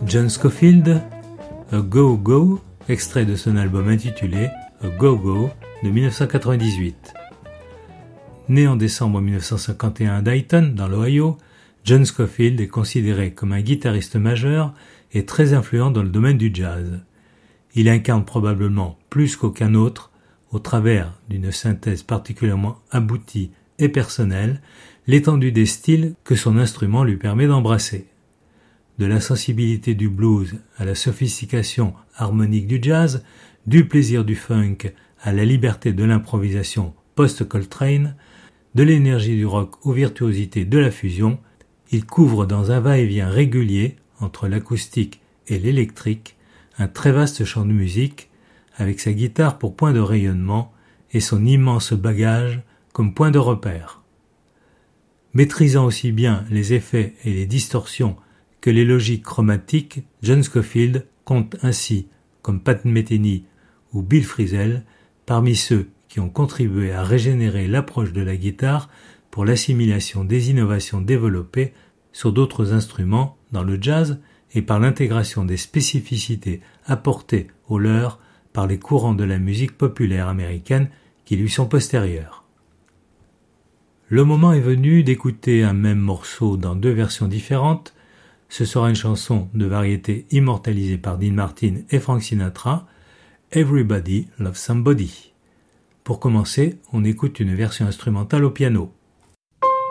John Scofield, A Go Go, extrait de son album intitulé A Go Go de 1998. Né en décembre 1951 à Dayton, dans l'Ohio, John Scofield est considéré comme un guitariste majeur et très influent dans le domaine du jazz. Il incarne probablement plus qu'aucun autre, au travers d'une synthèse particulièrement aboutie et personnelle, l'étendue des styles que son instrument lui permet d'embrasser. De la sensibilité du blues à la sophistication harmonique du jazz, du plaisir du funk à la liberté de l'improvisation post-Coltrane, de l'énergie du rock aux virtuosités de la fusion, il couvre dans un va-et-vient régulier entre l'acoustique et l'électrique un très vaste champ de musique avec sa guitare pour point de rayonnement et son immense bagage comme point de repère. Maîtrisant aussi bien les effets et les distorsions que les logiques chromatiques, John Scofield compte ainsi, comme Pat Metheny ou Bill Frisell, parmi ceux qui ont contribué à régénérer l'approche de la guitare pour l'assimilation des innovations développées sur d'autres instruments dans le jazz et par l'intégration des spécificités apportées aux leurs par les courants de la musique populaire américaine qui lui sont postérieurs. Le moment est venu d'écouter un même morceau dans deux versions différentes. Ce sera une chanson de variété immortalisée par Dean Martin et Frank Sinatra, Everybody Loves Somebody. Pour commencer, on écoute une version instrumentale au piano.